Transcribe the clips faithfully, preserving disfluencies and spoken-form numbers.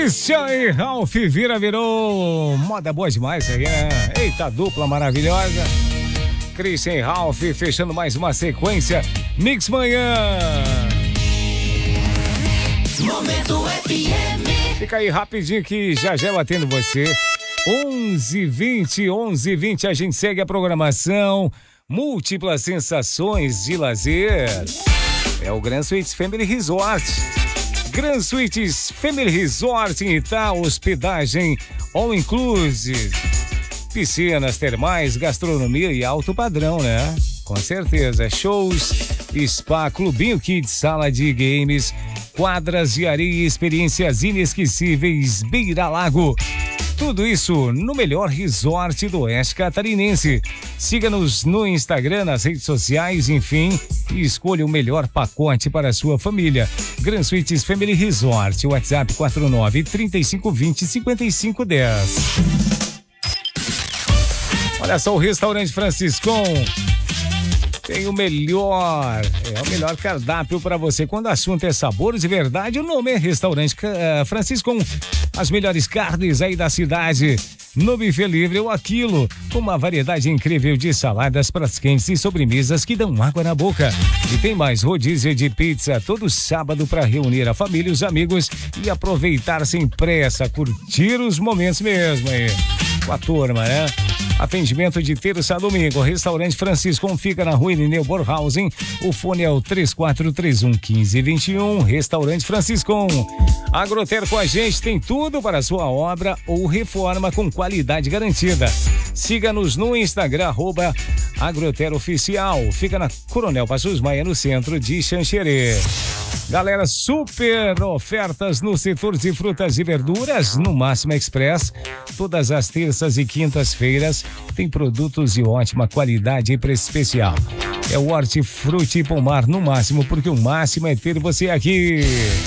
Christian e Ralph vira, virou moda boa demais aí, né? Eita, dupla maravilhosa. Christian e Ralph fechando mais uma sequência. Mix Manhã. Momento F M. Fica aí rapidinho que já já eu atendo você. onze e vinte, onze e vinte, a gente segue a programação. Múltiplas sensações de lazer. É o Grand Suites Family Resort. Grand Suites Family Resort em Itaú, hospedagem all inclusive. Piscinas, termais, gastronomia e alto padrão, né? Com certeza. Shows, spa, clubinho kids, sala de games, quadras de areia e experiências inesquecíveis, beira lago. Tudo isso no melhor resort do Oeste Catarinense. Siga-nos no Instagram, nas redes sociais, enfim, e escolha o melhor pacote para a sua família. Grand Suites Family Resort, WhatsApp quatro nove, três cinco dois zero, cinco cinco um zero. Olha só, o restaurante Franciscon tem o melhor, é o melhor cardápio para você. Quando o assunto é sabor de verdade, o nome é Restaurante uh, Franciscon. As melhores carnes aí da cidade, no buffet livre ou aquilo, com uma variedade incrível de saladas, pratos quentes e sobremesas que dão água na boca. E tem mais rodízio de pizza todo sábado para reunir a família e os amigos e aproveitar sem pressa, curtir os momentos mesmo aí com a turma, né? Atendimento de terça a domingo. Restaurante Franciscon fica na rua Irineu Borhausen. O fone é o três quatro três um, um cinco dois um. Restaurante Franciscon. Agroter com a gente tem tudo para a sua obra ou reforma com qualidade garantida. Siga-nos no Instagram, arroba Agroter Oficial. Fica na Coronel Passos Maia, no centro de Xanxerê. Galera, super ofertas no setor de frutas e verduras no Máxima Express. Todas as terças e quintas-feiras tem produtos de ótima qualidade e preço especial. É o Hortifruti Pomar no Máximo, porque o máximo é ter você aqui.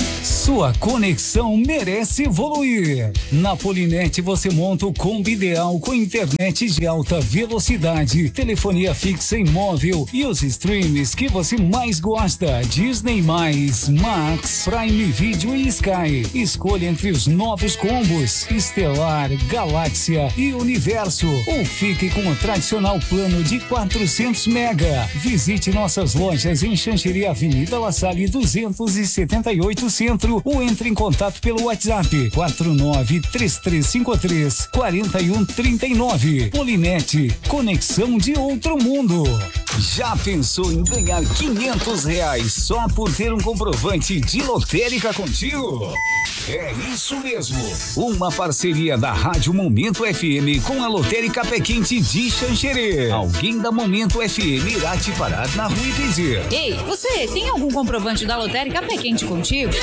Sua conexão merece evoluir. Na Polinet você monta o combo ideal com internet de alta velocidade, telefonia fixa em móvel e os streams que você mais gosta. Disney mais, Max, Prime Video e Sky. Escolha entre os novos combos Estelar, Galáxia e Universo. Ou fique com o tradicional plano de quatrocentos mega. Visite nossas lojas em Xanxerê, Avenida La Salle duzentos e setenta e oito Centro, ou entre em contato pelo WhatsApp quatro nove três três cinco três quatro um três nove. Polinet, conexão de outro mundo. Já pensou em ganhar quinhentos reais só por ter um comprovante de lotérica contigo? É isso mesmo. Uma parceria da Rádio Momento F M com a Lotérica Pé Quente de Xanxerê. Alguém da Momento F M irá te parar na rua e dizer: ei, você tem algum comprovante da Lotérica Pé Quente contigo?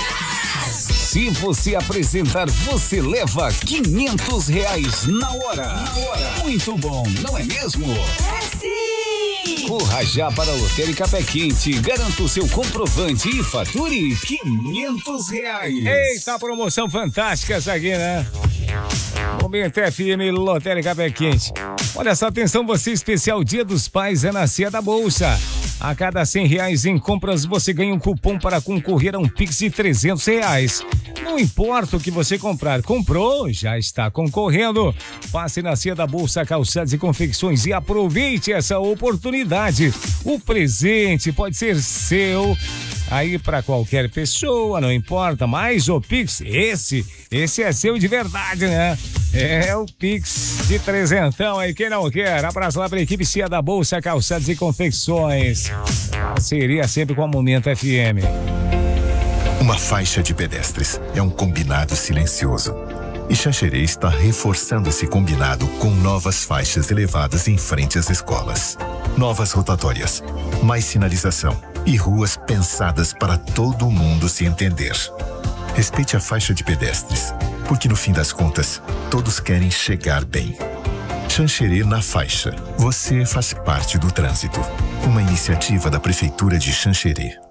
Se você apresentar, você leva quinhentos reais na hora. Na hora. Muito bom, não é mesmo? É sim! Corra já para a Lotérica Pé Quente, garanta o seu comprovante e fature quinhentos reais. Eita, promoção fantástica essa aqui, né? Momento F M, Lotérica Pé Quente. Olha só, atenção, você, especial Dia dos Pais é na Cia da Bolsa. A cada cem reais em compras, você ganha um cupom para concorrer a um Pix de trezentos reais. Não importa o que você comprar, comprou, já está concorrendo. Passe na Cia da Bolsa Calçados e Confecções e aproveite essa oportunidade. O presente pode ser seu, aí para qualquer pessoa, não importa, mas o Pix, esse, esse é seu de verdade, né? É o Pix de trezentão aí, quem não quer? Abraço lá para a equipe Cia da Bolsa Calçados e Confecções. Parceria sempre com a Momento F M. Uma faixa de pedestres é um combinado silencioso. E Xanxerê está reforçando esse combinado com novas faixas elevadas em frente às escolas. Novas rotatórias, mais sinalização e ruas pensadas para todo mundo se entender. Respeite a faixa de pedestres, porque no fim das contas, todos querem chegar bem. Xanxerê na faixa. Você faz parte do trânsito. Uma iniciativa da Prefeitura de Xanxerê.